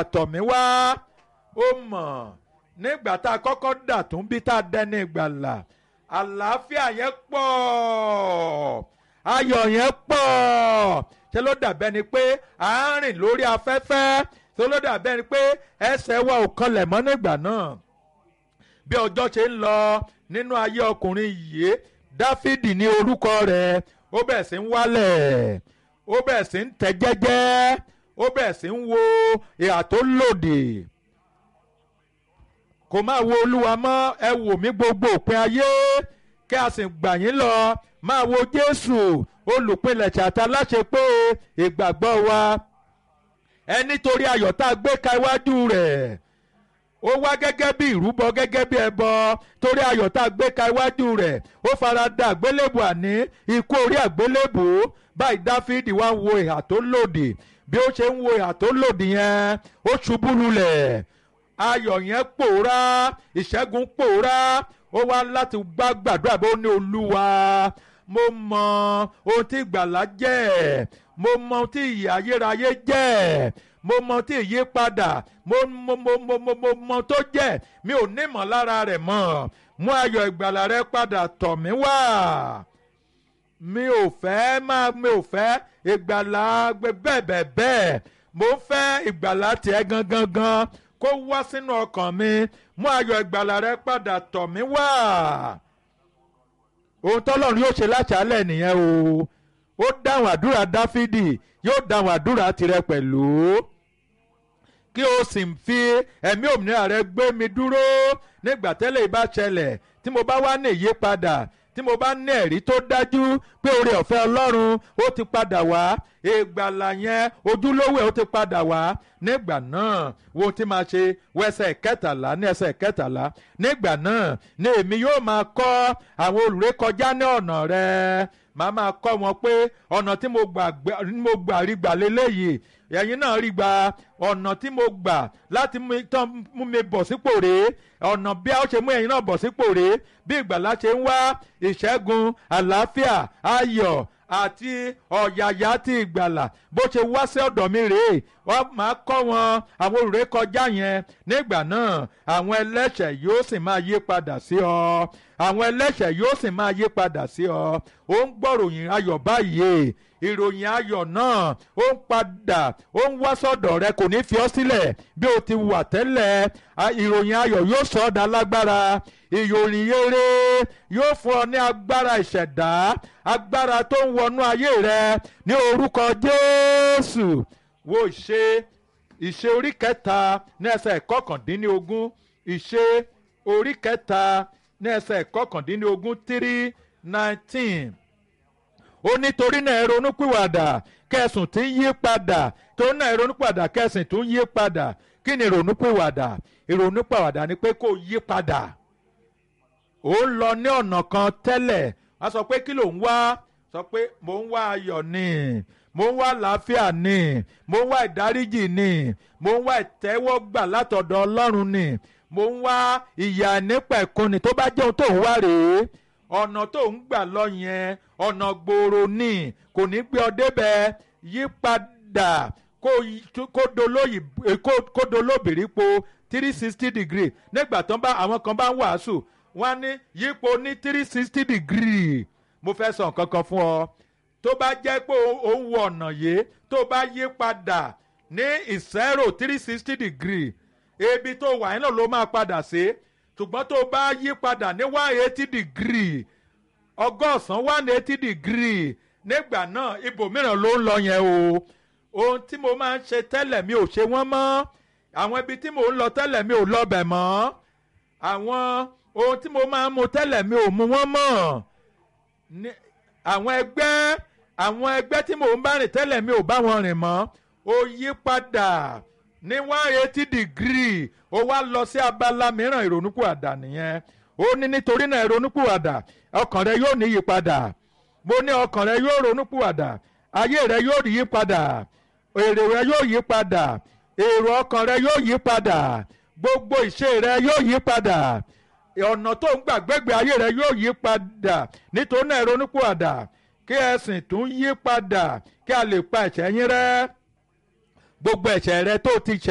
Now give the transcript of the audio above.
tọ̀ mí wá. Ó mọ̀ nígbà tá a kọ́kọ́ dà tún bí tá a dẹni ìgbàlà, àlàáfíà yẹn pọ̀, ayọ̀ yẹn pọ̀. Ṣé ló dàbẹ́ ni pé à ń rìn lórí afẹ́fẹ́? Ṣé ló dàbẹ́ ni pé ẹsẹ̀ wa ò kanlẹ̀ mọ́ nígbà náà? Bí ọjọ́ ṣe ń lọ nínú ayé ọkùnrin yìí, Dáfídì ní orúkọ rẹ̀, ó bẹ̀rẹ̀ sí ń wálẹ̀, ó bẹ̀rẹ̀ sí ń tẹ̀ jẹ́jẹ́, ó bẹ̀rẹ̀ sí ń wo ìhà tó lòdì. Kò máa wo Olúwa mọ́. Ẹ wò mí gbogbo òpin ayé, kí a sì gbà yín lọ. Máa wo Jésù olùpilẹ̀ṣẹ̀ àti aláṣepé ìgbàgbọ́ wa. Ẹ nítorí ayọ̀ tá a gbé ka iwájú rẹ̀, ó wá gẹ́gẹ́ bí ìrúbọ, gẹ́gẹ́ bí ẹbọ. Torí ayọ̀ tá a gbé ka iwájú rẹ̀, ó fara da àgbélébù, àní ikú orí àgbélébù. Báyìí Dáfídì wá ń wo ìhà tó lòdì. Bí ó ṣe ń wo ìhà tó lòdì yẹn, ó ṣubú lulẹ̀. Ayọ̀ yẹn pòórá, ìṣẹ́gun pòórá. Ó wá láti gbàdúrà bó ní Olúwa, mo mọ ohun tí ìgbàlà jẹ́, mo mọ ohun tí ìyè ayérayé jẹ́, mo mọ tí ìyípadà, mo mọ tó jẹ́. Mi ò ní mọ̀ lára rẹ̀ mọ́. Mú ayọ̀ ìgbàlà rẹ padà tọ̀ mí wá. Mi ò fẹ́ ìgbàlà bẹ́ẹ̀. Mo fẹ́ ìgbàlà tiẹ̀ gangan kó wá sínú ọkàn mi. Mú ayọ̀ ìgbàlà rẹ padà tọ̀ mí wá. Ohun tọ́lọ́run yóò ṣe láṣálẹ̀ nìyẹn o. Ó dáhùn àdúrà Dáfídì, yóò dáhùn àdúrà tirẹ̀ pẹ̀lú. Kí o sì fi ẹ̀mí òmìnira rẹ gbé mi dúró nígbà tẹ́lẹ̀ ìbá ṣẹlẹ̀. Tí mo bá wá ní ìyípadà, tí mo bá ní ẹ̀rí tó dájú pé oore ọ̀fẹ́ Ọlọ́run ó ti padà wá, ìgbàlà yẹn ojúlówó ẹ̀ ó ti padà wá. Nígbà náà wo tí máa ṣe wẹsẹ̀ kẹtàlá, ní ẹsẹ̀ kẹtàlá. Nígbà náà ni èmi yóò máa kọ́ àwọn olùrékọjá ní ọ̀nà rẹ. Màá máa kọ́ wọn pé ọ̀nà tí mo gbà rí gbà léléyìí, ẹ̀yin náà rí gbà. Ọ̀nà tí mo gbà láti mú mi bọ̀ sípò rèé, ọ̀nà bí a ó ṣe mú ẹ̀yin náà bọ̀ sípò rèé. Bí ìgbàlà ṣe ń wá, ìṣẹ́gun, àlàáfíà, ayọ̀ àti ọ̀yàyà ti ìgbàlà bó ṣe wá sí ọ̀dọ̀ mi rèé. Wọ́n máa kọ́ wọn àwọn olùrékọjá yẹn. Nígbà náà àwọn ẹlẹ́ṣẹ̀ yóò sì máa yí padà sí ọ. Àwọn ẹlẹ́ṣẹ̀ yóò sì máa yí padà sí ọ. Ó ń gbọ́ròyìn ayọ̀ báyìí. Ìròyìn ayọ̀ náà ó ń padà, ó ń wá sọ́dọ̀ rẹ, kò ní fi ọ́ sílẹ̀ bí o ti wà tẹ́lẹ̀. Ìròyìn ayọ̀ yóò sọ ọ́ dà lágbára. Ìròyìn rere yóò fún ọ ní agbára ìṣẹ̀dá, agbára tó ń wọnú ayé rẹ ní orúkọ Jésù. Wo ìṣe orí kẹta ní ẹsẹ̀ ìkọkàndínlógún. Ìṣe orí kẹta ní ẹsẹ̀ ìkọkàndínlógún 3:19. Ó nítorí náà ẹ ronúpìwàdà kẹsùn tí ń yí padà. Torí náà ẹ ronúpìwàdà kẹsùn tó ń yí padà. Kí ni ìrònúpìwàdà? Ìrònúpìwàdà ni pé kó yí padà. Ó ń lọ ní ọ̀nà kan tẹ́lẹ̀. A sọ pé kí ló ń wá? Sọ pé mò ń wá ayọ̀ ni, mò ń wá àlàáfíà ni, mò ń wá ìdáríjì ni, mò ń wá ìtẹ́wọ́gbà látọ̀dọ̀ Ọlọ́run ni, mò ń wá ìyà nípẹ̀kun ni. Tó bá jẹ́ ohun tó ń wá rèé, ọ̀nà tó ń gbà lọ yẹn ọ̀nà gbòòrò ni, kò ní gbé ọ débẹ̀. Yí padà kó dolóbìrípo 360 degree. Nígbà tán bá àwọn kan bá ń wàásù, wọ́n á ní yípo ní 360 degree. Mo fẹ́ sọ nǹkan kan fún ọ. Tó bá jẹ́ pé ó ń wo ọ̀nà yìí, tó bá yí padà ní ìṣẹ́rò 360 degree, ibi tó wà yín náà ló máa padà sí. Ṣùgbọ́n tó bá yí padà ní 180 degree, ọgọ́sàn 180 degree, nígbà náà ibòmíràn ló ń lọ yẹn o. Ohun tí mo máa ń ṣe tẹ́lẹ̀ mi ò ṣe wọ́n mọ́. Àwọn ibi tí mò ń lọ tẹ́lẹ̀ mi ò lọ bẹ̀ mọ́. Àwọn ohun tí mo máa ń mu tẹ́lẹ̀ mi ò mu wọ́n mọ́. Àwọn ẹgbẹ́ tí mò ń bá rìn tẹ́lẹ̀ mi ò bá wọn rìn mọ́. Ó yí padà ní 180 degree. Ó wá lọ sí abala mìíràn. Ìrònúpìwàdà nìyẹn. Ó ní nítorí náà ìrònúpìwàdà, ọkàn rẹ yóò ní yípadà. Mo ní ọkàn rẹ yóò ronúpìwàdà, ayé rẹ yóò yí padà, èrò rẹ yóò yí padà, èrò ọkàn rẹ yóò yí padà, gbogbo ìṣe rẹ yóò yí padà, ọ̀nà tó ń gbà gbégbé ayé rẹ yóò yí padà. Nítorí náà ronúpìwàdà kí ẹ sì tún yí padà kí a lè pa ẹ̀ṣẹ̀ yín rẹ́, gbogbo ẹ̀ṣẹ̀ rẹ tó ti ṣẹ̀.